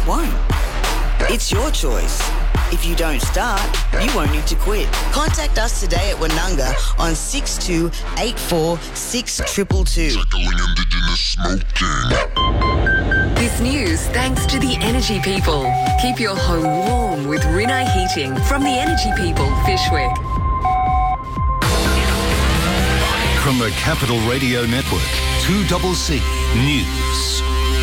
won't. It's your choice. If you don't start, you won't need to quit. Contact us today at Wanunga on 6284 6222. Tackling Indigenous smoking. This news thanks to the Energy People. Keep your home warm with Rinnai Heating from the Energy People, Fishwick. From the Capital Radio Network, 2CC News.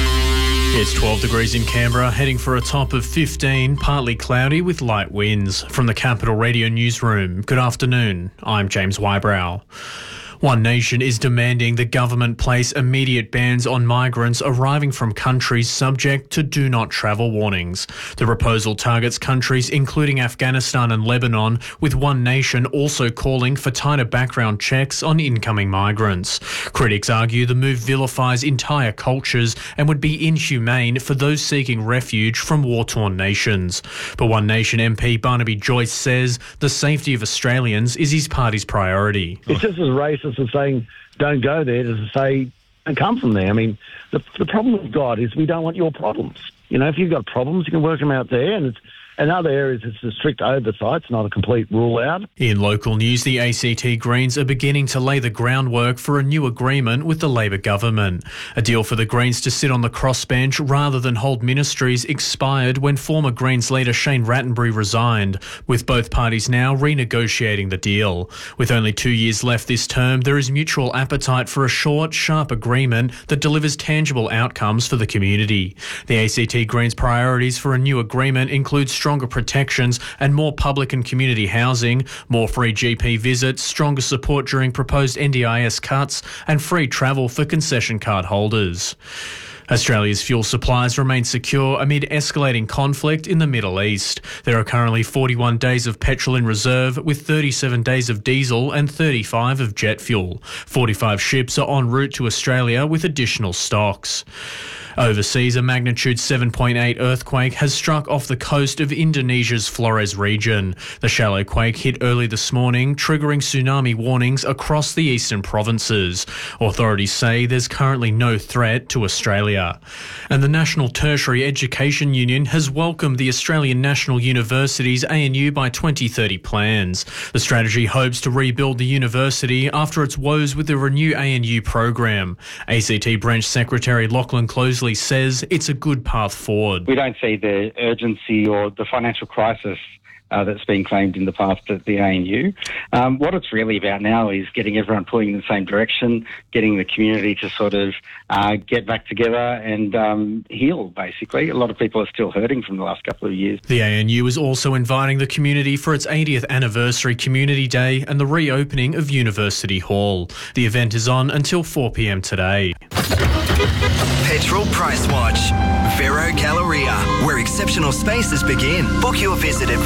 It's 12 degrees in Canberra, heading for a top of 15, partly cloudy with light winds. From the Capital Radio Newsroom, good afternoon. I'm James Wybrow. One Nation is demanding the government place immediate bans on migrants arriving from countries subject to do not travel warnings. The proposal targets countries including Afghanistan and Lebanon, with One Nation also calling for tighter background checks on incoming migrants. Critics argue the move vilifies entire cultures and would be inhumane for those seeking refuge from war-torn nations. But One Nation MP Barnaby Joyce says the safety of Australians is his party's priority. It's just as racist as saying don't go there to say don't come from there. I mean, the problem we've got is we don't want your problems. You know, if you've got problems, you can work them out there, and in other areas it's a strict oversight. It's not a complete rule out. In local news, the ACT Greens are beginning to lay the groundwork for a new agreement with the Labor government. A deal for the Greens to sit on the crossbench rather than hold ministries expired when former Greens leader Shane Rattenbury resigned, with both parties now renegotiating the deal. With only 2 years left this term, there is mutual appetite for a short, sharp agreement that delivers tangible outcomes for the community. The ACT Greens' priorities for a new agreement include stronger protections and more public and community housing, more free GP visits, stronger support during proposed NDIS cuts, and free travel for concession card holders. Australia's fuel supplies remain secure amid escalating conflict in the Middle East. There are currently 41 days of petrol in reserve, with 37 days of diesel and 35 of jet fuel. 45 ships are en route to Australia with additional stocks. Overseas, a magnitude 7.8 earthquake has struck off the coast of Indonesia's Flores region. The shallow quake hit early this morning, triggering tsunami warnings across the eastern provinces. Authorities say there's currently no threat to Australia. And the National Tertiary Education Union has welcomed the Australian National University's ANU by 2030 plans. The strategy hopes to rebuild the university after its woes with the Renew ANU program. ACT Branch Secretary Lachlan Closeley says it's a good path forward. We don't see the urgency or the financial crisis that's been claimed in the past at the ANU. What it's really about now is getting everyone pulling in the same direction, getting the community to sort of get back together and heal, basically. A lot of people are still hurting from the last couple of years. The ANU is also inviting the community for its 80th anniversary Community Day and the reopening of University Hall. The event is on until 4 p.m. today. Petrol Price Watch. Vero Galleria, where exceptional spaces begin. Book your visit at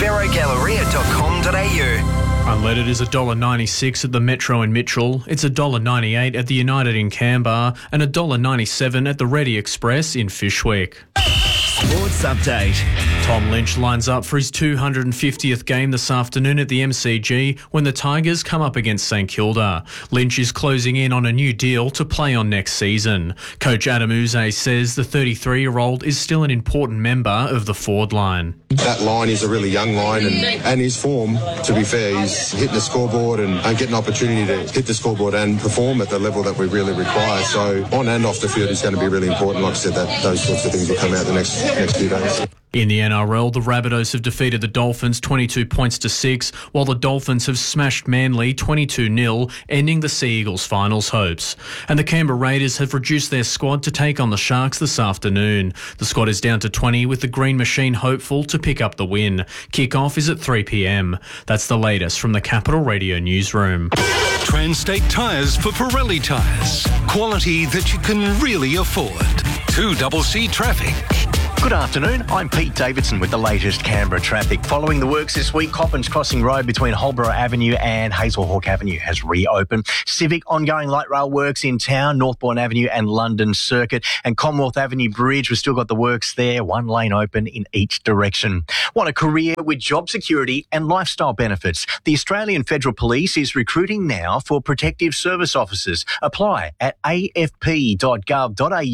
verogalleria.com.au. Unleaded is $1.96 at the Metro in Mitchell. It's $1.98 at the United in Canberra and $1.97 at the Ready Express in Fishwick. Sports Update. Tom Lynch lines up for his 250th game this afternoon at the MCG when the Tigers come up against St Kilda. Lynch is closing in on a new deal to play on next season. Coach Adam Uze says the 33-year-old is still an important member of the forward line. That line is a really young line, and his form, to be fair, he's hitting the scoreboard and getting an opportunity to hit the scoreboard and perform at the level that we really require. So on and off the field is going to be really important. Like I said, that those sorts of things will come out the next few days. In the NRL, the Rabbitohs have defeated the Dolphins 22-6, while the Dolphins have smashed Manly 22-0, ending the Sea Eagles finals hopes. And the Canberra Raiders have reduced their squad to take on the Sharks this afternoon. The squad is down to 20, with the Green Machine hopeful to pick up the win. Kick-off is at 3 p.m. That's the latest from the Capital Radio Newsroom. Transtate Tyres for Pirelli Tyres. Quality that you can really afford. 2CC Traffic. Good afternoon, I'm Pete Davidson with the latest Canberra traffic. Following the works this week, Coppins Crossing Road between Holborough Avenue and Hazelhawk Avenue has reopened. Civic ongoing light rail works in town, Northbourne Avenue and London Circuit. And Commonwealth Avenue Bridge, we've still got the works there, one lane open in each direction. Want a career with job security and lifestyle benefits? The Australian Federal Police is recruiting now for protective service officers. Apply at afp.gov.au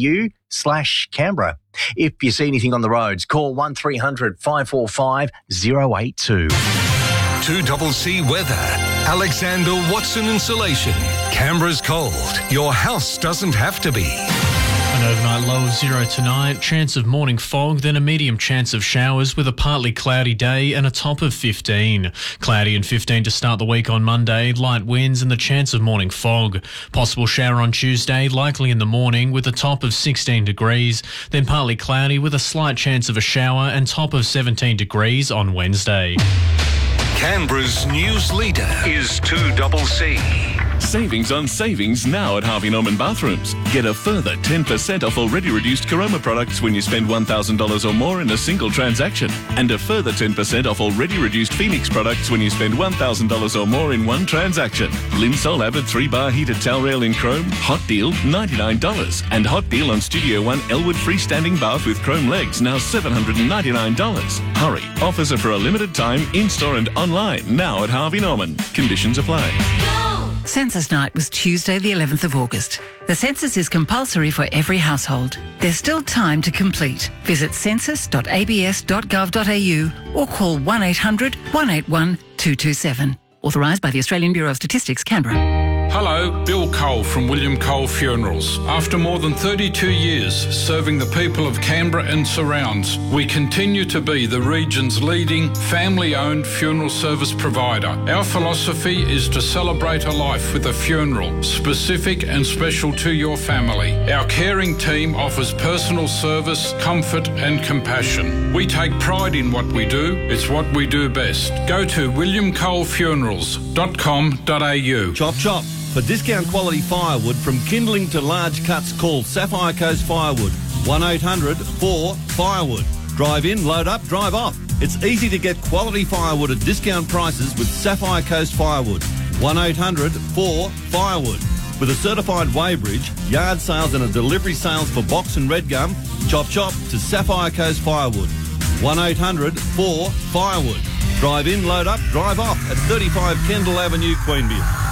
www.canberra.gov.au/Canberra. If you see anything on the roads, call 1300 545 082. 2CC Weather. Alexander Watson Insulation. Canberra's cold. Your house doesn't have to be. An overnight low of 0 tonight, chance of morning fog, then a medium chance of showers with a partly cloudy day and a top of 15. Cloudy and 15 to start the week on Monday, light winds and the chance of morning fog. Possible shower on Tuesday, likely in the morning with a top of 16 degrees, then partly cloudy with a slight chance of a shower and top of 17 degrees on Wednesday. Canberra's news leader is 2CC. Savings on savings now at Harvey Norman Bathrooms. Get a further 10% off already reduced Caroma products when you spend $1,000 or more in a single transaction. And a further 10% off already reduced Phoenix products when you spend $1,000 or more in one transaction. Linsol Avid 3-bar heated towel rail in chrome, hot deal $99. And hot deal on Studio One Elwood freestanding bath with chrome legs, now $799. Hurry, offers are for a limited time, in-store and online, now at Harvey Norman. Conditions apply. Census night was Tuesday the 11th of August. The census is compulsory for every household. There's still time to complete. Visit census.abs.gov.au or call 1800 181 227. Authorised by the Australian Bureau of Statistics, Canberra. Hello, Bill Cole from William Cole Funerals. After more than 32 years serving the people of Canberra and surrounds, we continue to be the region's leading family-owned funeral service provider. Our philosophy is to celebrate a life with a funeral, specific and special to your family. Our caring team offers personal service, comfort and compassion. We take pride in what we do. It's what we do best. Go to williamcolefunerals.com.au. Chop chop. For discount quality firewood from kindling to large cuts, call Sapphire Coast Firewood. 1-800-4-FIREWOOD. Drive in, load up, drive off. It's easy to get quality firewood at discount prices with Sapphire Coast Firewood. 1-800-4-FIREWOOD. With a certified weighbridge, yard sales and a delivery sales for box and red gum, chop chop to Sapphire Coast Firewood. 1-800-4-FIREWOOD. Drive in, load up, drive off at 35 Kendall Avenue, Queanbeyan.